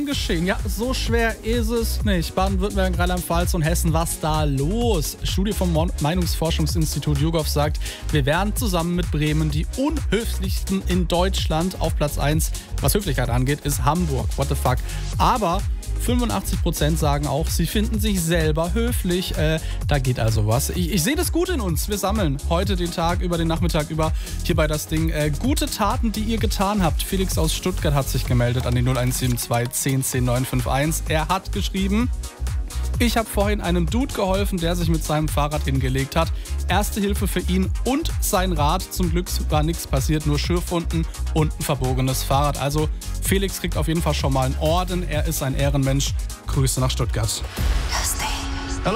geschehen. Ja, so schwer ist es nicht. Baden-Württemberg, Rheinland-Pfalz und Hessen, was da los? Studie vom Meinungsforschungsinstitut YouGov sagt, wir wären zusammen mit Bremen die unhöflichsten in Deutschland. Auf Platz 1, was Höflichkeit angeht, ist Hamburg. What the fuck? Aber 85% sagen auch, sie finden sich selber höflich. Da geht also was. Ich sehe das gut in uns. Wir sammeln heute den Tag über, den Nachmittag über hierbei das Ding. Gute Taten, die ihr getan habt. Felix aus Stuttgart hat sich gemeldet an die 0172 10 10 951. Er hat geschrieben: Ich habe vorhin einem Dude geholfen, der sich mit seinem Fahrrad hingelegt hat. Erste Hilfe für ihn und sein Rad. Zum Glück war nichts passiert, nur Schürfwunden und ein verbogenes Fahrrad. Also Felix kriegt auf jeden Fall schon mal einen Orden. Er ist ein Ehrenmensch. Grüße nach Stuttgart.